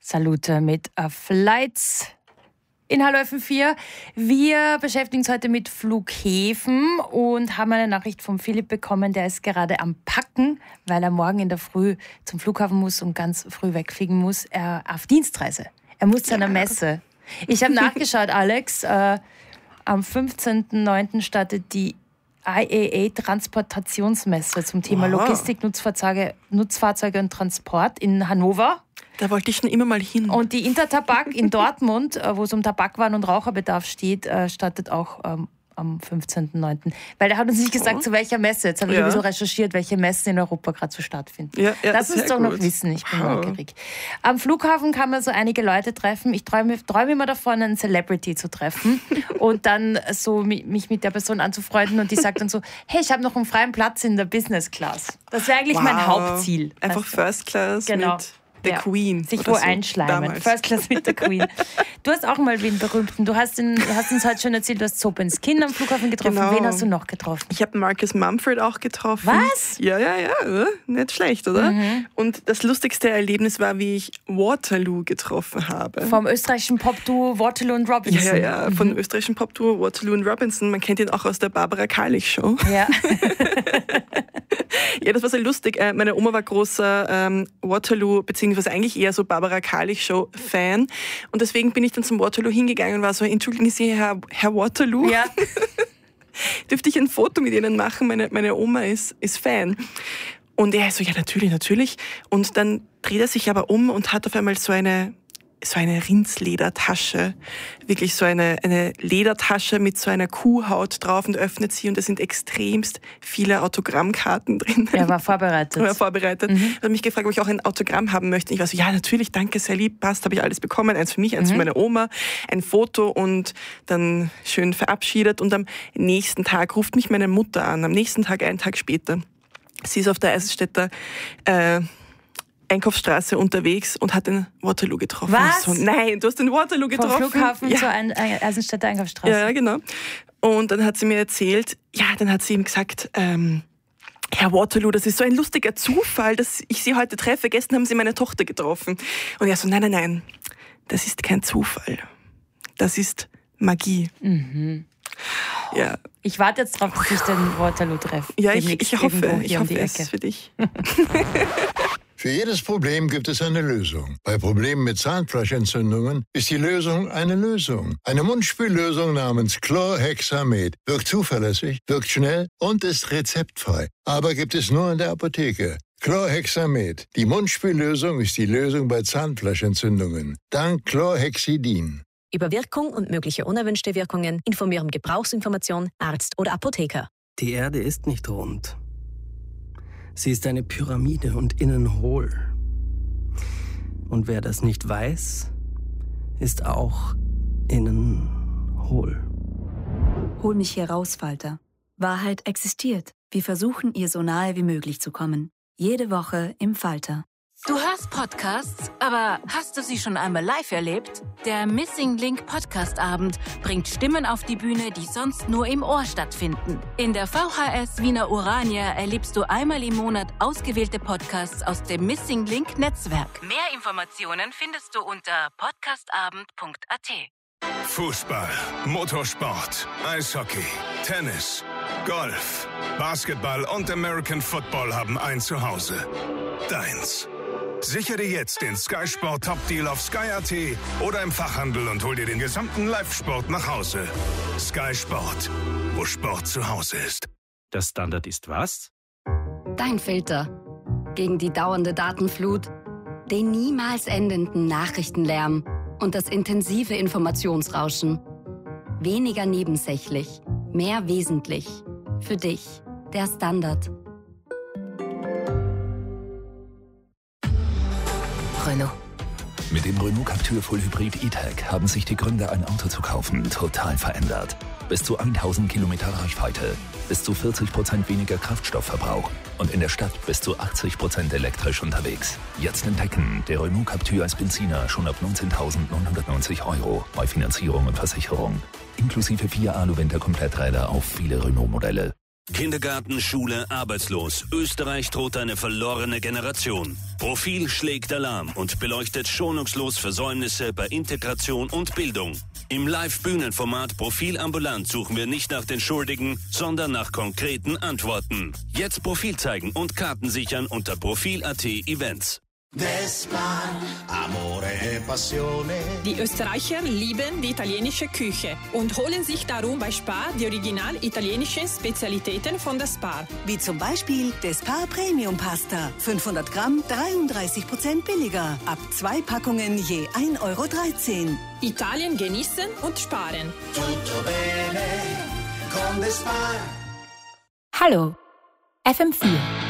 Salute mit Flights in Hallo FM4. Wir beschäftigen uns heute mit Flughäfen und haben eine Nachricht von Philipp bekommen, der ist gerade am Packen, weil er morgen in der Früh zum Flughafen muss und ganz früh wegfliegen muss. Er auf Dienstreise. Er muss zu einer Messe. Ich habe nachgeschaut, Alex. Am 15.09. startet die IAA-Transportationsmesse zum Thema Logistik, Nutzfahrzeuge und Transport in Hannover. Da wollte ich schon immer mal hin. Und die Intertabak in Dortmund, wo es um Tabakwaren und Raucherbedarf steht, startet auch am 15.09. Weil er hat uns nicht gesagt, zu welcher Messe. Jetzt habe ich ein bisschen recherchiert, welche Messen in Europa gerade so stattfinden. Ja, Lass uns doch noch wissen, ich bin neugierig. Am Flughafen kann man so einige Leute treffen. Ich träume immer davon, einen Celebrity zu treffen und dann so mich mit der Person anzufreunden und die sagt dann so, hey, ich habe noch einen freien Platz in der Business Class. Das wäre eigentlich mein Hauptziel. Einfach First Class mit der Queen. Sich wo einschleimen. Damals. First Class mit der Queen. Du hast auch mal wen Berühmten. Du hast uns heute schon erzählt, du hast Sopens Kind am Flughafen getroffen. Genau. Wen hast du noch getroffen? Ich habe Marcus Mumford auch getroffen. Was? Ja. Nicht schlecht, oder? Mhm. Und das lustigste Erlebnis war, wie ich Waterloo getroffen habe. Vom österreichischen Popduo Waterloo und Robinson. Ja, von österreichischen Popduo Waterloo und Robinson. Man kennt ihn auch aus der Barbara Karlich-Show. Ja. Ja, das war sehr lustig. Meine Oma war großer Waterloo, beziehungsweise eigentlich eher so Barbara Karlich-Show-Fan. Und deswegen bin ich dann zum Waterloo hingegangen und war so, entschuldigen Sie, Herr Waterloo? Ja. Dürfte ich ein Foto mit Ihnen machen? Meine Oma ist Fan. Und er so, ja, natürlich. Und dann dreht er sich aber um und hat auf einmal so eine Rindsledertasche, wirklich so eine Ledertasche mit so einer Kuhhaut drauf und öffnet sie und da sind extremst viele Autogrammkarten drin. Er war vorbereitet. Er hat mich gefragt, ob ich auch ein Autogramm haben möchte. Ich war so, ja, natürlich, danke, sehr lieb, passt, habe ich alles bekommen. Eins für mich, eins für meine Oma, ein Foto und dann schön verabschiedet. Und am nächsten Tag ruft mich meine Mutter an, einen Tag später. Sie ist auf der Eisenstädter Einkaufsstraße unterwegs und hat den Waterloo getroffen. Was? So, nein, du hast den Waterloo getroffen. Vom Flughafen zur Eisenstädter Einkaufsstraße. Ja, genau. Und dann hat sie mir erzählt, dann hat sie ihm gesagt, Herr Waterloo, das ist so ein lustiger Zufall, dass ich Sie heute treffe. Gestern haben Sie meine Tochter getroffen. Und er so, nein, das ist kein Zufall. Das ist Magie. Mhm. Ja. Ich warte jetzt drauf, dass ich den Waterloo treffe. Ja, ich hoffe es für dich. Für jedes Problem gibt es eine Lösung. Bei Problemen mit Zahnfleischentzündungen ist die Lösung eine Lösung. Eine Mundspüllösung namens Chlorhexamed wirkt zuverlässig, wirkt schnell und ist rezeptfrei. Aber gibt es nur in der Apotheke. Chlorhexamed. Die Mundspüllösung ist die Lösung bei Zahnfleischentzündungen. Dank Chlorhexidin. Über Wirkung und mögliche unerwünschte Wirkungen informieren Gebrauchsinformation, Arzt oder Apotheker. Die Erde ist nicht rund. Sie ist eine Pyramide und innen hohl. Und wer das nicht weiß, ist auch innen hohl. Hol mich hier raus, Falter. Wahrheit existiert. Wir versuchen, ihr so nahe wie möglich zu kommen. Jede Woche im Falter. Du hörst Podcasts, aber hast du sie schon einmal live erlebt? Der Missing Link Podcast Abend bringt Stimmen auf die Bühne, die sonst nur im Ohr stattfinden. In der VHS Wiener Urania erlebst du einmal im Monat ausgewählte Podcasts aus dem Missing Link Netzwerk. Mehr Informationen findest du unter podcastabend.at. Fußball, Motorsport, Eishockey, Tennis, Golf, Basketball und American Football haben ein Zuhause. Deins. Sichere jetzt den Sky Sport Top Deal auf Sky.at oder im Fachhandel und hol dir den gesamten Live-Sport nach Hause. Sky Sport, wo Sport zu Hause ist. Der Standard ist was? Dein Filter. Gegen die dauernde Datenflut, den niemals endenden Nachrichtenlärm und das intensive Informationsrauschen. Weniger nebensächlich, mehr wesentlich. Für dich, der Standard. Renault. Mit dem Renault Captur Full Hybrid E-Tech haben sich die Gründe, ein Auto zu kaufen, total verändert. Bis zu 1000 Kilometer Reichweite, bis zu 40% weniger Kraftstoffverbrauch und in der Stadt bis zu 80% elektrisch unterwegs. Jetzt entdecken, der Renault Captur als Benziner schon ab 19.990 € bei Finanzierung und Versicherung. Inklusive 4 Alu-Winter-Kompletträder auf viele Renault-Modelle. Kindergarten, Schule, arbeitslos. Österreich droht eine verlorene Generation. Profil schlägt Alarm und beleuchtet schonungslos Versäumnisse bei Integration und Bildung. Im Live-Bühnenformat Profil ambulant suchen wir nicht nach den Schuldigen, sondern nach konkreten Antworten. Jetzt Profil zeigen und Karten sichern unter Profil.at Events. Die Österreicher lieben die italienische Küche und holen sich darum bei Spar die original italienischen Spezialitäten von der Spar. Wie zum Beispiel der Spar Premium Pasta. 500 Gramm, 33% billiger. Ab 2 Packungen je 1,13 €. Italien genießen und sparen. Tutto bene con the Spar. Hallo, FM4.